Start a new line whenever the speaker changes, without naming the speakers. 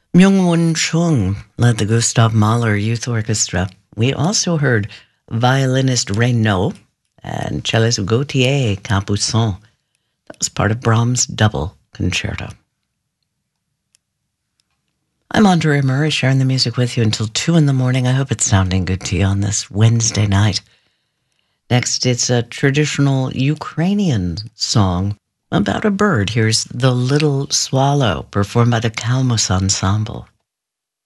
Myung-Won Chung led the Gustav Mahler Youth Orchestra. We also heard violinist Reynaud and cellist Gauthier Capuçon. That was part of Brahms' Double Concerto. I'm Andrea Murray, sharing the music with you until 2 in the morning. I hope it's sounding good to you on this Wednesday night. Next, it's a traditional Ukrainian song about a bird. Here's The Little Swallow, performed by the Kalmus Ensemble.